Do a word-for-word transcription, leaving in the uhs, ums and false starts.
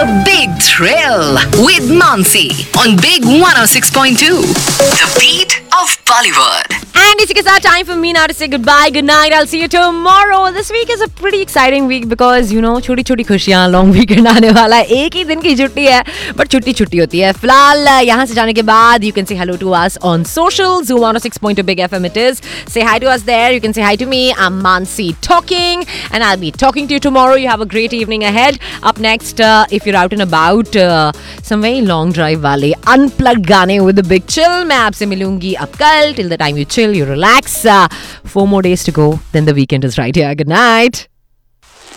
The Big Thrill with Mansi on Big one oh six point two. The beat of Bollywood. And इसी के साथ time for me now to say goodbye, good night. I'll see you tomorrow. This week is a pretty exciting week because you know छोटी छोटी खुशियाँ long weekend आने वाला है. एक ही दिन की छुट्टी है, but छुट्टी छुट्टी होती है. फिलहाल यहाँ से जाने के बाद you can say hello to us on socials. Zoo one oh six point two Big F M it is. Say hi to us there. You can say hi to me. I'm Mansi talking, and I'll be talking to you tomorrow. You have a great evening ahead. Up next, uh, if you're out and about, uh, some very long drive वाले unplugged गाने with the big chill. मैं आपसे मिलूंगी अब कल. Till the time you chill, you relax. Uh, four more days to go. Then the weekend is right here. Good night.